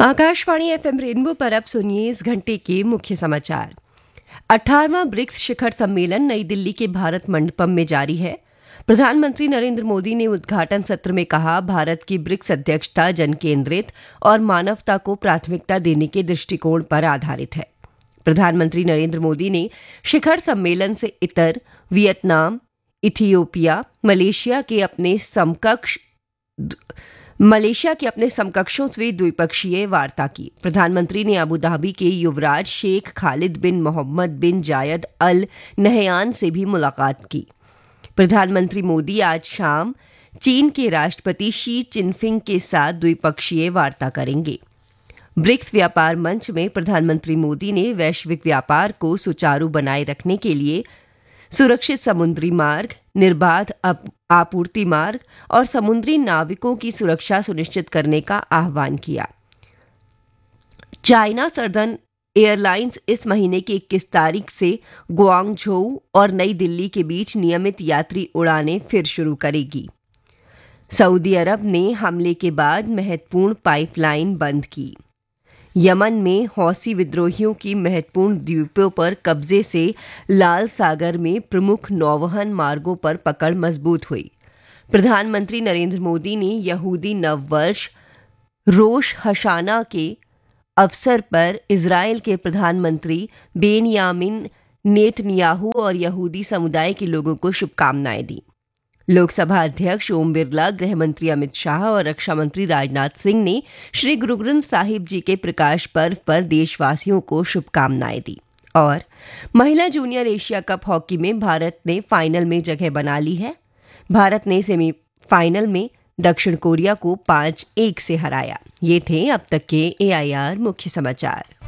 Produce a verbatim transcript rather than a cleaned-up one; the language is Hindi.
आकाशवाणी एफएम रेनबो पर अब सुनिए इस घंटे के मुख्य समाचार। अठारहवां ब्रिक्स शिखर सम्मेलन नई दिल्ली के भारत मंडपम में जारी है। प्रधानमंत्री नरेंद्र मोदी ने उद्घाटन सत्र में कहा, भारत की ब्रिक्स अध्यक्षता जन केंद्रित और मानवता को प्राथमिकता देने के दृष्टिकोण पर आधारित है। प्रधानमंत्री नरेंद्र मोदी ने शिखर सम्मेलन से इतर वियतनाम, इथियोपिया, मलेशिया के अपने समकक्ष मलेशिया के अपने समकक्षों से द्विपक्षीय वार्ता की। प्रधानमंत्री ने अबू धाबी के युवराज शेख खालिद बिन मोहम्मद बिन जायद अल नहयान से भी मुलाकात की। प्रधानमंत्री मोदी आज शाम चीन के राष्ट्रपति शी चिनफिंग के साथ द्विपक्षीय वार्ता करेंगे। ब्रिक्स व्यापार मंच में प्रधानमंत्री मोदी ने वैश्विक व्यापार को सुचारू बनाए रखने के लिए सुरक्षित समुद्री मार्ग, निर्बाध आपूर्ति मार्ग और समुद्री नाविकों की सुरक्षा सुनिश्चित करने का आह्वान किया। चाइना सदर्न एयरलाइंस इस महीने की इक्कीस तारीख से गुआंगझोउ और नई दिल्ली के बीच नियमित यात्री उड़ानें फिर शुरू करेगी। सऊदी अरब ने हमले के बाद महत्वपूर्ण पाइपलाइन बंद की। यमन में हौसी विद्रोहियों की महत्वपूर्ण द्वीपों पर कब्जे से लाल सागर में प्रमुख नौवहन मार्गों पर पकड़ मजबूत हुई। प्रधानमंत्री नरेंद्र मोदी ने यहूदी नववर्ष रोश हशाना के अवसर पर इजरायल के प्रधानमंत्री बेंयामिन नेतन्याहू और यहूदी समुदाय के लोगों को शुभकामनाएं दी। लोकसभा अध्यक्ष ओम बिरला, गृह मंत्री अमित शाह और रक्षा मंत्री राजनाथ सिंह ने श्री गुरु ग्रंथ साहिब जी के प्रकाश पर्व पर देशवासियों को शुभकामनाएं दी। और महिला जूनियर एशिया कप हॉकी में भारत ने फाइनल में जगह बना ली है। भारत ने सेमीफाइनल में दक्षिण कोरिया को पांच एक से हराया। ये थे अब तक के एआईआर मुख्य समाचार।